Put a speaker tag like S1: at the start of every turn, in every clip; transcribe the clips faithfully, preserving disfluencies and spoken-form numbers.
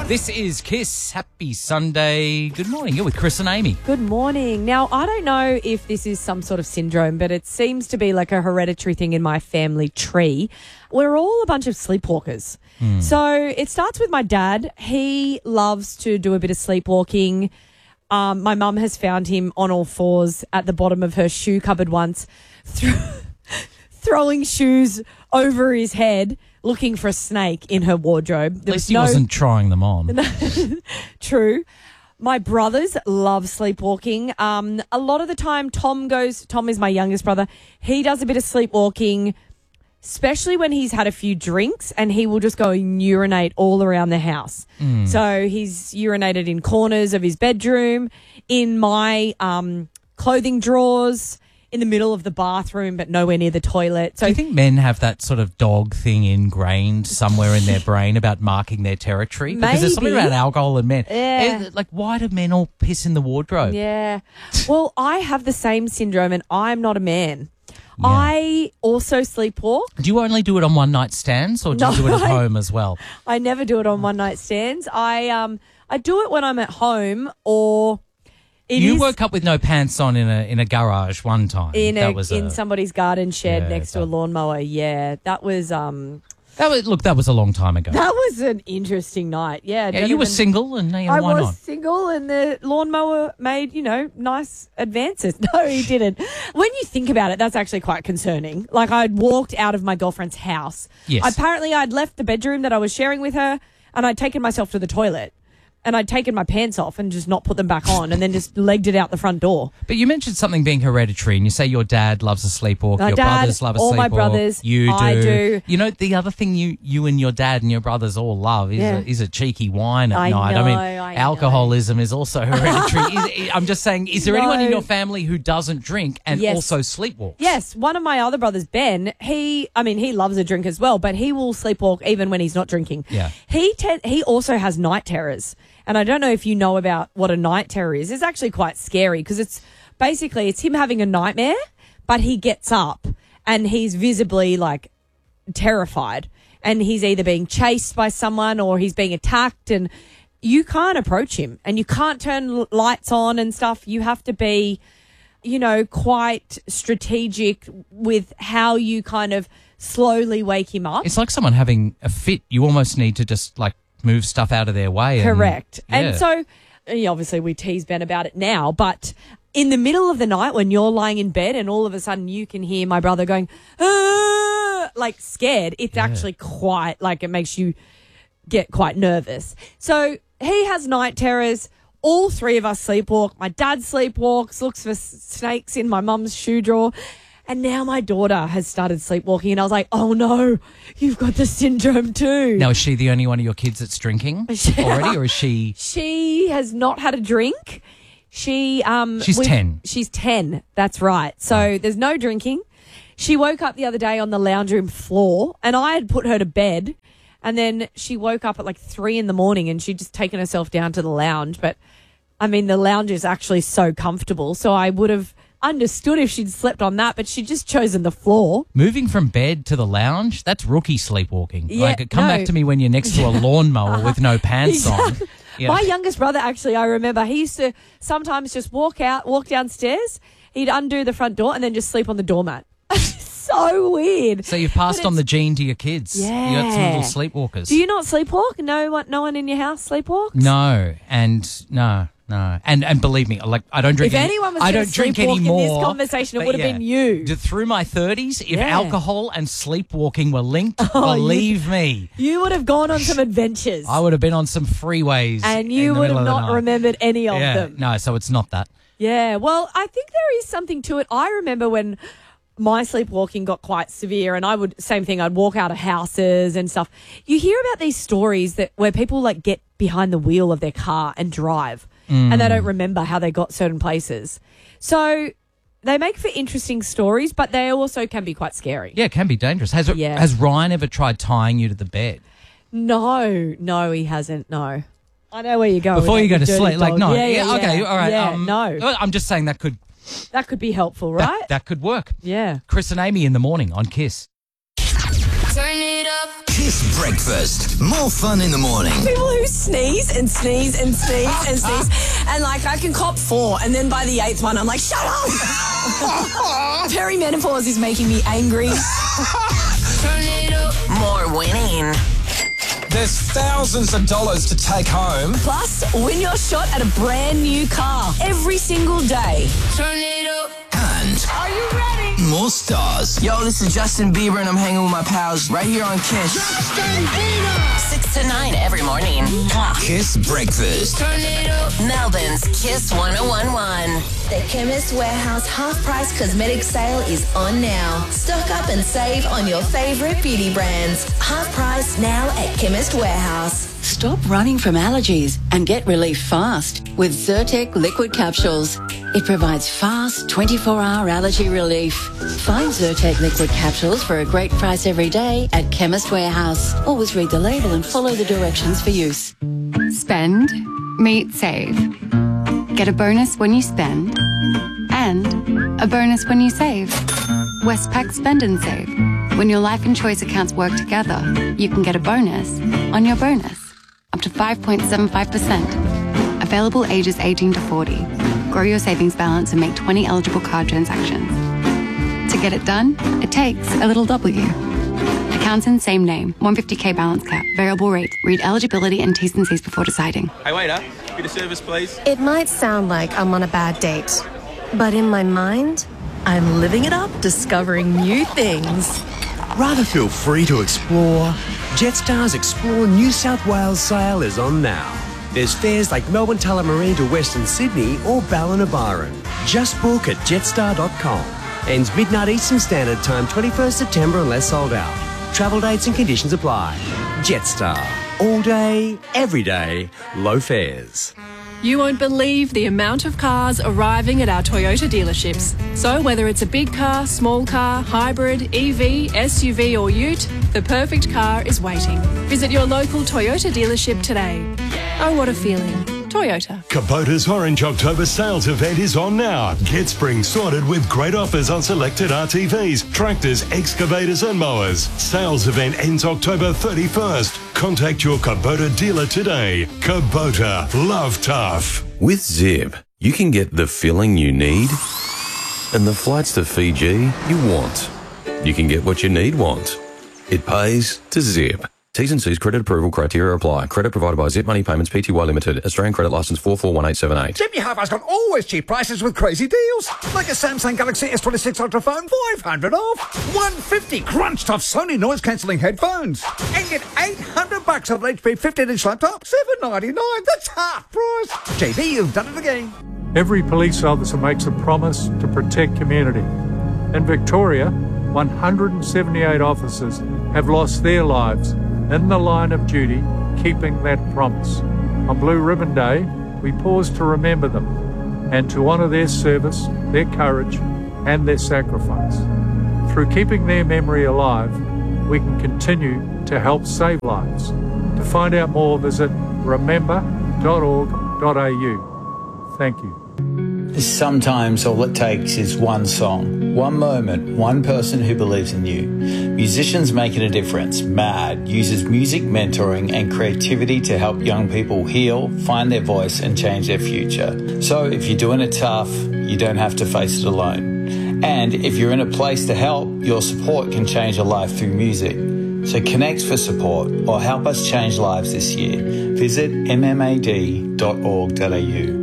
S1: This is Kiss. Happy Sunday. Good morning. You're with Chris and Amy.
S2: Good morning. Now, I don't know if this is some sort of syndrome, but it seems to be like a hereditary thing in my family tree. We're all a bunch of sleepwalkers. Mm. So it starts with my dad. He loves to do a bit of sleepwalking. Um, my mum has found him on all fours at the bottom of her shoe cupboard once, th- throwing shoes over his head, looking for a snake in her wardrobe. There
S1: At least
S2: was
S1: he
S2: no-
S1: wasn't trying them on.
S2: True. My brothers love sleepwalking. Um, a lot of the time, Tom goes, Tom is my youngest brother. He does a bit of sleepwalking, especially when he's had a few drinks, and he will just go and urinate all around the house. Mm. So he's urinated in corners of his bedroom, in my um, clothing drawers, in the middle of the bathroom, but nowhere near the toilet. So
S1: do you think men have that sort of dog thing ingrained somewhere in their brain about marking their territory? Because
S2: maybe.
S1: There's something about alcohol and men.
S2: Yeah.
S1: Eh, like, why do men all piss in the wardrobe?
S2: Yeah. Well, I have the same syndrome, and I'm not a man. Yeah. I also sleepwalk.
S1: Do you only do it on one night stands, or do
S2: No,
S1: you do it at
S2: I,
S1: home as well?
S2: I never do it on one night stands. I um I do it when I'm at home, or it
S1: you
S2: is
S1: woke up with no pants on in a in a garage one time.
S2: in
S1: that
S2: a,
S1: was
S2: in
S1: a,
S2: somebody's garden shed
S1: yeah,
S2: next to
S1: that,
S2: a lawnmower. Yeah, that was um
S1: that was look. That was a long time ago.
S2: that was an interesting night. Yeah,
S1: yeah, you were single, and now
S2: I
S1: why
S2: was
S1: not?
S2: single, and the lawnmower made, you know, nice advances. No, he didn't. When you think about it, that's actually quite concerning. Like, I'd walked out of my girlfriend's house.
S1: Yes.
S2: Apparently, I'd left the bedroom that I was sharing with her, and I'd taken myself to the toilet. And I'd taken my pants off and just not put them back on, and then just legged it out the front door.
S1: But you mentioned something being hereditary, and you say your dad loves a sleepwalk,
S2: My
S1: your
S2: dad,
S1: brothers love a
S2: all
S1: sleepwalk.
S2: my brothers,
S1: you do.
S2: I do.
S1: You know, the other thing you, you and your dad and your brothers all love is,
S2: Yeah.
S1: a, is a cheeky wine at
S2: I
S1: night.
S2: know,
S1: I mean,
S2: I
S1: alcoholism is also hereditary. is, I'm just saying, is there
S2: No.
S1: anyone in your family who doesn't drink and
S2: Yes.
S1: also sleepwalks?
S2: Yes, one of my other brothers, Ben, he, I mean, he loves a drink as well, but he will sleepwalk even when he's not drinking.
S1: Yeah.
S2: He te- he also has night terrors. And I don't know if you know about what a night terror is. It's actually quite scary because it's basically, it's him having a nightmare, but he gets up and he's visibly like terrified, and he's either being chased by someone or he's being attacked, and you can't approach him and you can't turn l- lights on and stuff. You have to be, you know, quite strategic with how you kind of slowly wake him up.
S1: It's like someone having a fit. You almost need to just like move stuff out of their way. And,
S2: Correct.
S1: yeah.
S2: And so, yeah, obviously we tease Ben about it now, but in the middle of the night when you're lying in bed and all of a sudden you can hear my brother going, ah, like scared, it's
S1: Yeah.
S2: actually quite, like, it makes you get quite nervous. So he has night terrors. All three of us sleepwalk. My dad sleepwalks, looks for s- snakes in my mum's shoe drawer. And now my daughter has started sleepwalking, and I was like, oh no, you've got the syndrome too.
S1: Now, is she the only one of your kids that's drinking already, or is she?
S2: She has not had a drink. She um
S1: She's
S2: we've-
S1: ten.
S2: She's ten. That's right. So
S1: Oh.
S2: there's no drinking. She woke up the other day on the lounge room floor, and I had put her to bed, and then she woke up at like three in the morning, and she'd just taken herself down to the lounge. But I mean, the lounge is actually so comfortable, so I would have understood if she'd slept on that, but she'd just chosen the floor.
S1: Moving from bed to the lounge, that's rookie sleepwalking.
S2: Yeah,
S1: like, come
S2: no.
S1: back to me when you're next to a lawnmower with no pants on. Yeah.
S2: My youngest brother, actually, I remember, he used to sometimes just walk out, walk downstairs. He'd undo the front door and then just sleep on the doormat. So weird.
S1: So you've passed
S2: But
S1: on the
S2: it's-
S1: gene to your kids.
S2: Yeah.
S1: You got some little sleepwalkers.
S2: Do you not sleepwalk? No one, no one in your house sleepwalks?
S1: No, and no, no, and and believe me, like I don't drink.
S2: If
S1: any,
S2: anyone was
S1: I
S2: gonna
S1: don't drink
S2: sleepwalk in
S1: anymore.
S2: this conversation, it
S1: but
S2: would have
S1: yeah,
S2: been you.
S1: d- Through my thirties, if
S2: Yeah.
S1: alcohol and sleepwalking were linked,
S2: Oh, you-
S1: believe me,
S2: You would have gone on some adventures.
S1: I would have been on some freeways,
S2: and you
S1: in the
S2: would
S1: middle
S2: have
S1: of the
S2: not
S1: night.
S2: remembered any of
S1: Yeah,
S2: them.
S1: no, so it's not that.
S2: Yeah, well, I think there is something to it. I remember when my sleepwalking got quite severe, and I would, same thing, I'd walk out of houses and stuff. You hear about these stories that where people like get behind the wheel of their car and drive,
S1: Mm.
S2: and they don't remember how they got certain places. So they make for interesting stories, but they also can be quite scary.
S1: Yeah, it can be dangerous. Has
S2: Yeah.
S1: has Ryan ever tried tying you to the bed?
S2: No, no, he hasn't. No. I know where you're going.
S1: Before
S2: with
S1: you
S2: that,
S1: go to
S2: dirty
S1: sleep, like
S2: dog.
S1: no,
S2: Yeah, yeah,
S1: okay,
S2: yeah.
S1: all right.
S2: Yeah,
S1: um,
S2: no,
S1: I'm just saying that could
S2: that could be helpful,
S1: that-
S2: right?
S1: that could work.
S2: Yeah.
S1: Chris and Amy in the morning on Kiss.
S3: Turn it up. Kiss Breakfast. More fun in the morning.
S4: People who sneeze and sneeze and sneeze and sneeze. And, like, I can cop four, and then by the eighth one, I'm like, shut up! Perimenopause is making me angry.
S5: Turn it up. More winning.
S6: There's thousands of dollars to take home.
S4: Plus, win your shot at a brand new car every single day.
S5: Turn it up.
S3: And
S4: Are you ready?
S3: more stars.
S7: Yo, this is Justin Bieber, and I'm hanging with my pals right here on Kiss.
S5: Justin Bieber. Six to nine every morning.
S3: Kiss Breakfast.
S5: Turn it up. Melbourne's Kiss one oh one one.
S8: The Chemist Warehouse half-price cosmetic sale is on now. Stock up and save on your favourite beauty brands. Half price now at Chemist Warehouse.
S9: Stop running from allergies and get relief fast with Zyrtec liquid capsules. It provides fast twenty-four hour allergy relief. Find Zyrtec liquid capsules for a great price every day at Chemist Warehouse. Always read the label and follow the directions for use.
S10: Spend, meet, save. Get a bonus when you spend and a bonus when you save. Westpac Spend and Save. When your life and choice accounts work together, you can get a bonus on your bonus. Up to five point seven five percent. Available ages eighteen to forty. Grow your savings balance and make twenty eligible card transactions. To get it done, it takes a little W. Accounts in same name. one hundred fifty K balance cap. Variable rate. Read eligibility and T's and C's before deciding.
S11: Hey waiter, bit of service please.
S12: It might sound like I'm on a bad date, but in my mind, I'm living it up, discovering new things.
S13: Rather feel free to explore? Jetstar's Explore New South Wales sale is on now. There's fares like Melbourne Tullamarine to Western Sydney or Ballina Byron. Just book at jetstar dot com. Ends midnight Eastern Standard Time, twenty-first September unless sold out. Travel dates and conditions apply. Jetstar. All day, every day, low fares.
S14: You won't believe the amount of cars arriving at our Toyota dealerships. So whether it's a big car, small car, hybrid, E V, S U V or ute, the perfect car is waiting. Visit your local Toyota dealership today. Oh, what a feeling. Toyota.
S15: Kubota's Orange October sales event is on now. Get spring sorted with great offers on selected R T Vs, tractors, excavators and mowers. Sales event ends October thirty-first. Contact your Kubota dealer today. Kubota, love tough.
S16: With Zip, you can get the filling you need and the flights to Fiji you want. You can get what you need want. It pays to Zip. T's and C's credit approval criteria apply. Credit provided by Zip Money Payments Pty Limited. Australian credit licence four four one eight seven eight.
S17: Jimmy Hi-Fi's got always cheap prices with crazy deals. Like a Samsung Galaxy S twenty-six Ultra phone, five hundred off. one hundred fifty crunched off Sony noise cancelling headphones. And get eight hundred bucks off an H P fifteen inch laptop, seven ninety-nine. That's half price. J B, you've done it again.
S18: Every police officer makes a promise to protect community. In Victoria, one hundred seventy-eight officers have lost their lives in the line of duty, keeping that promise. On Blue Ribbon Day, we pause to remember them and to honour their service, their courage and their sacrifice. Through keeping their memory alive, we can continue to help save lives. To find out more, visit remember dot org dot a u. Thank you.
S19: Sometimes all it takes is one song, one moment, one person who believes in you. Musicians Making a Difference, MAD, uses music, mentoring and creativity to help young people heal, find their voice and change their future. So if you're doing it tough, you don't have to face it alone. And if you're in a place to help, your support can change a life through music. So connect for support or help us change lives this year. Visit m m a d dot org dot a u.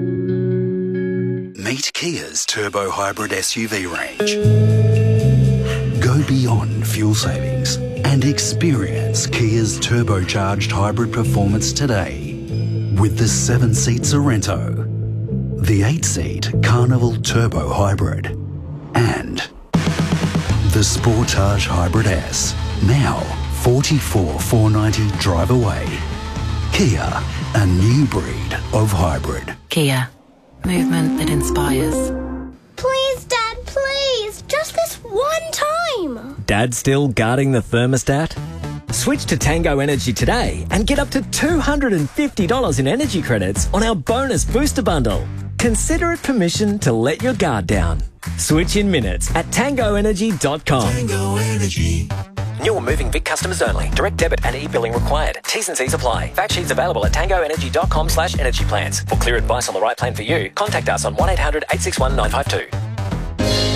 S20: Meet Kia's Turbo Hybrid S U V range. Go beyond fuel savings and experience Kia's turbocharged hybrid performance today with the seven-seat Sorrento, the eight-seat Carnival Turbo Hybrid, and the Sportage Hybrid S. Now forty-four thousand four hundred ninety drive away. Kia, a new breed of hybrid.
S21: Kia. Movement that inspires.
S22: Please, Dad, please. Just this one time.
S23: Dad still guarding the thermostat? Switch to Tango Energy today and get up to two hundred fifty dollars in energy credits on our bonus booster bundle. Consider it permission to let your guard down. Switch in minutes at tango energy dot com.
S24: Tango Energy.
S23: New or moving Vic customers only. Direct debit and e-billing required. T's and C's apply. Fact sheets available at tangoenergy.com slash energy plans. For clear advice on the right plan for you, contact us on one eight hundred eight six one nine five two.